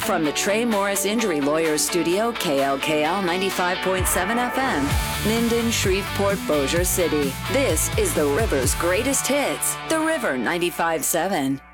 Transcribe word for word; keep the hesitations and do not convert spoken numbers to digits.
From the Trey Morris Injury Lawyers Studio, K L K L ninety-five point seven F M, Minden, Shreveport, Bossier City. This is the River's greatest hits, The River ninety-five point seven.